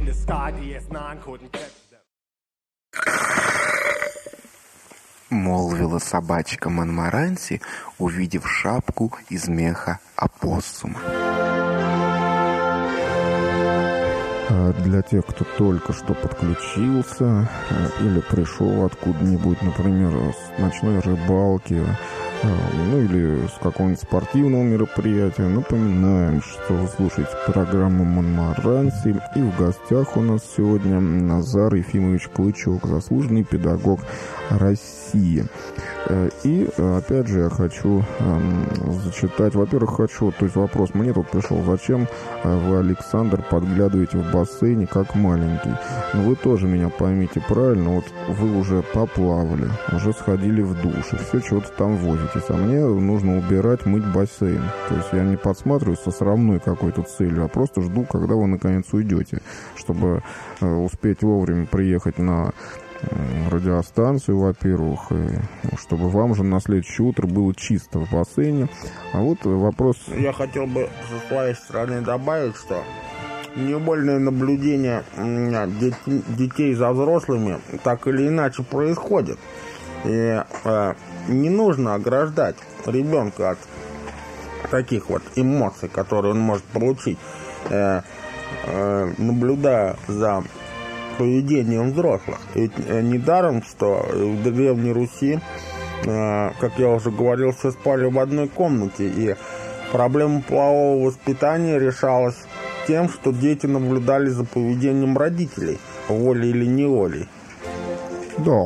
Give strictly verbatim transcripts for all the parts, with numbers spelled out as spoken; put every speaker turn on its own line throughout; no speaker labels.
the sky, D S nine couldn't catch them.
Молвила собачка Монморанси, увидев шапку из меха опоссума.
Для тех, кто только что подключился или пришел откуда-нибудь, например, с ночной рыбалки, ну или с какого-нибудь спортивного мероприятия, напоминаем, что вы слушаете программу «Монморанси», и в гостях у нас сегодня Назар Ефимович Клычок, заслуженный педагог России. И, опять же, я хочу зачитать, во-первых, хочу, то есть вопрос мне тут пришел, зачем вы, Александр, подглядываете в бассейне как маленький? Ну, вы тоже меня поймите правильно, вот вы уже поплавали, уже сходили в душ, и все чего-то там возитесь, а мне нужно убирать, мыть бассейн. То есть я не подсматриваю со срамной какой-то целью, а просто жду, когда вы наконец уйдете, чтобы успеть вовремя приехать на радиостанцию, во-первых, и чтобы вам же на следующее утро было чисто в бассейне. А вот вопрос...
Я хотел бы со своей стороны добавить, что невольное наблюдение детей за взрослыми так или иначе происходит. И э, не нужно ограждать ребенка от таких вот эмоций, которые он может получить, э, э, наблюдая за поведением взрослых. Ведь недаром, что в Древней Руси, э, как я уже говорил, все спали в одной комнате, и проблема полового воспитания решалась тем, что дети наблюдали за поведением родителей, волей или неволей.
Да.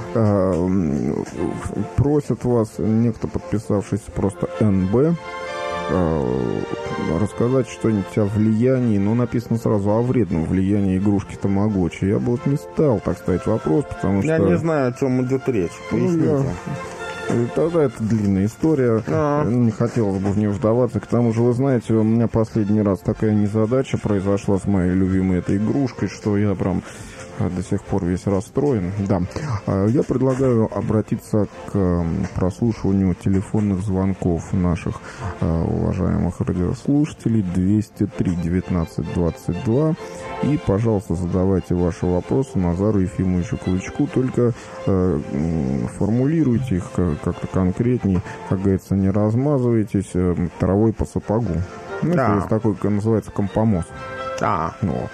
Э, просят вас, некто подписавшийся просто эн бэ, рассказать что-нибудь о влиянии, ну, написано сразу о вредном влиянии игрушки Тамагочи. Я бы вот не стал так ставить вопрос, потому что...
Я не знаю, о чем идет речь. Поясните.
Ну, я... Тогда это длинная история. А-а-а. Не хотелось бы в нее вдаваться. К тому же, вы знаете, у меня последний раз такая незадача произошла с моей любимой этой игрушкой, что я прям... до сих пор весь расстроен. Да. Я предлагаю обратиться к прослушиванию телефонных звонков наших уважаемых радиослушателей двести три девятнадцать двадцать два. И, пожалуйста, задавайте ваши вопросы Назару Ефимовичу Клычку. Только э, формулируйте их как-то конкретней. Как говорится, не размазывайтесь э, травой по сапогу. Ну, да. Это есть такой, как называется, компомоз.
Да.
Ну.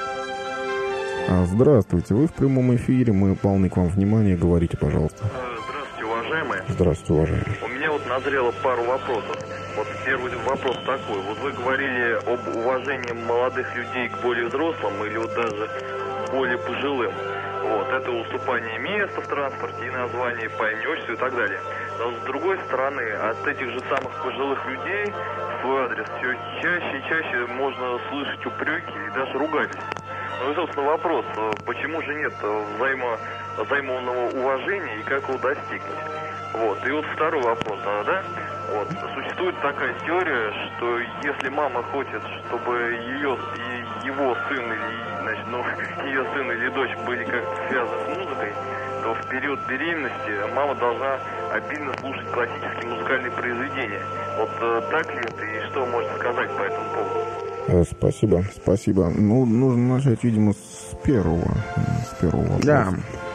Здравствуйте, вы в прямом эфире, мы полны к вам внимания, говорите, пожалуйста.
Здравствуйте, уважаемые.
Здравствуйте, уважаемые.
У меня вот назрело пару вопросов. Вот первый вопрос такой. Вот вы говорили об уважении молодых людей к более взрослым или вот даже более пожилым. Вот, это уступание места в транспорте и название по имени, отчеству и так далее. Но с другой стороны, от этих же самых пожилых людей в свой адрес все чаще и чаще можно слышать упреки и даже ругательства. Ну и, собственно, вопрос, почему же нет взаимо, взаимного уважения и как его достигнуть? Вот, и вот второй вопрос, да, вот, существует такая теория, что если мама хочет, чтобы ее, его сын или, значит, ну, ее сын или дочь были как-то связаны с музыкой, то в период беременности мама должна обильно слушать классические музыкальные произведения. Вот так ли это и что вы можете сказать по этому поводу?
Спасибо, спасибо. Ну, нужно начать, видимо, с первого. С первого вопроса.
Да.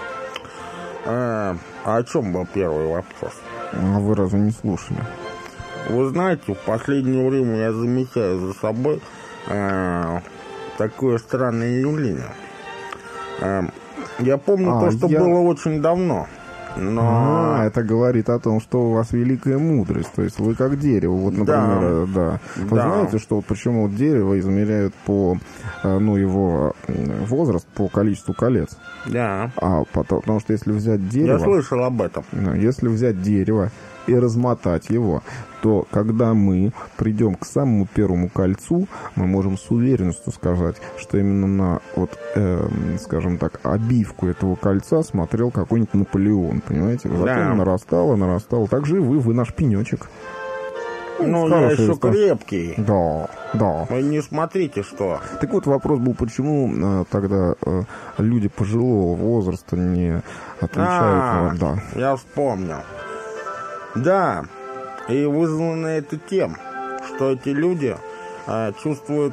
А, а о чем был первый вопрос?
А вы разве не слушали?
Вы знаете, в последнее время я замечаю за собой а, такое странное явление. А, я помню а, то, что я... было очень давно. Но...
А, это говорит о том, что у вас великая мудрость. То есть вы как дерево. Вот, например, да. да. Вы да. знаете, что почему дерево измеряют по, ну, его возраст, по количеству колец?
Да.
А потому, потому что если взять дерево...
Я слышал об этом.
Если взять дерево и размотать его, то когда мы придем к самому первому кольцу, мы можем с уверенностью сказать, что именно на, вот, э, скажем так, обивку этого кольца смотрел какой-нибудь Наполеон, понимаете? Затем да. нарастало, нарастало. Так же и вы, вы наш пенечек.
Ну, я еще крепкий.
Да, да.
Вы не смотрите, что.
Так вот, вопрос был, почему э, тогда э, люди пожилого возраста не отвечают.
А,
да.
Я вспомнил. Да, и вызвано это тем, что эти люди э, чувствуют